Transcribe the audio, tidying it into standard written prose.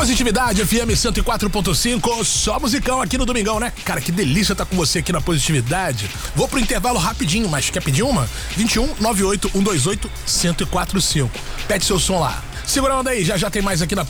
Positividade FM 104.5, só musicão aqui no Domingão, né? Cara, que delícia estar com você aqui na Positividade. Vou pro intervalo rapidinho, mas quer pedir uma? 21 98 128 1045. Pede seu som lá. Segura a onda aí, já tem mais aqui na